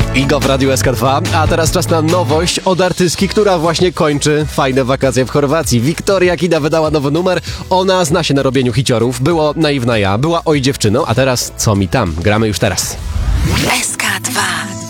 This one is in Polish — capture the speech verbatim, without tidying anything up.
Igo w Radiu S K dwa, a teraz czas na nowość od artystki, która właśnie kończy fajne wakacje w Chorwacji. Wiktoria Kida wydała nowy numer, ona zna się na robieniu hiciorów, było Naiwna ja, była Oj dziewczyną, a teraz Co mi tam? Gramy już teraz. S K dwa.